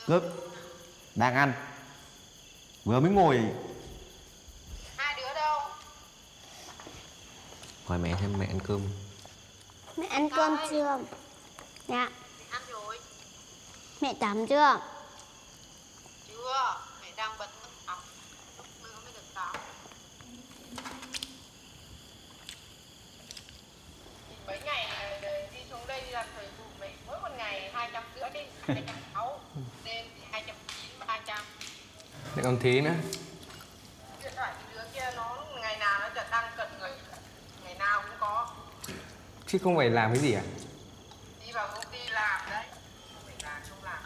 Cướp. Đang ăn. Vừa mới ngồi. Hai đứa đâu? Hỏi mẹ xem mẹ ăn cơm. Mẹ ăn cơm chưa? Dạ. Mẹ ăn rồi. Mẹ tắm chưa? Chưa, mẹ đang bật nước tắm. Lúc nữa mới được tắm. Mấy ngày đi xuống đây đi làm thời vụ mẹ mỗi một ngày 250 đi, 260. Đêm thì 290, 300. Lại còn thế nữa. Điện thoại cái đứa kia nó ngày nào nó chợt đăng cận người. Ngày nào cũng có. Chứ không phải làm cái gì à? Đi vào công ty làm đấy. Không phải làm không làm.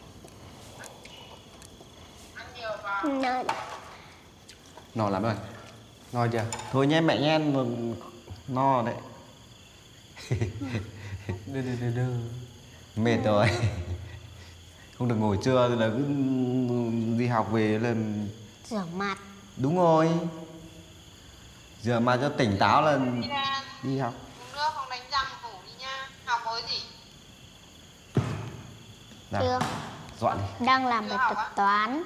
Ăn nhiều vào. Nói. No lắm rồi. No chưa? Thôi nhé mẹ nhé. No đấy. Đơ. Mệt rồi. Không được ngồi trưa rồi là cứ đi học về là. Rửa mặt. Đúng rồi. Rửa mặt cho tỉnh táo là Đi ra. đi học. Uống nước không đánh răng ngủ đi nha. Học với gì? Nào, Chưa. dọn đi. Đang làm bài tập toán.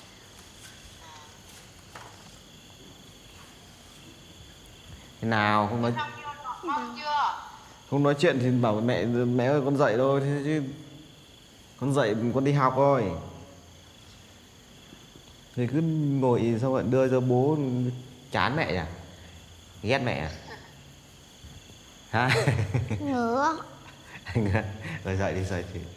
Thế nào không nói Xong chưa? Mong chưa? không nói chuyện thì bảo mẹ mẹ ơi con dậy thôi thế chứ. Con dậy con đi học thôi. Thì cứ ngồi xong rồi đưa cho bố chán mẹ nhỉ? Ghét mẹ à? Hả? Ngứa. Rồi dậy đi dậy thì